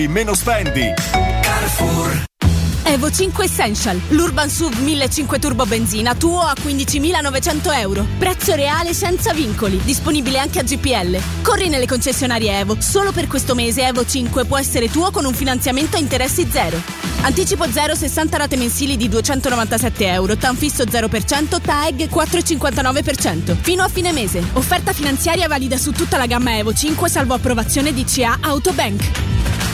Meno spendi. Carrefour. Evo 5 Essential, l'Urban SUV 1500 turbo benzina, tuo a 15.900 euro. Prezzo reale senza vincoli, disponibile anche a GPL. Corri nelle concessionarie Evo, solo per questo mese Evo 5 può essere tuo con un finanziamento a interessi zero. Anticipo 0, 60 rate mensili di 297 euro, TAN fisso 0%, TAEG 4,59%. Fino a fine mese. Offerta finanziaria valida su tutta la gamma Evo 5 salvo approvazione DCA Autobank.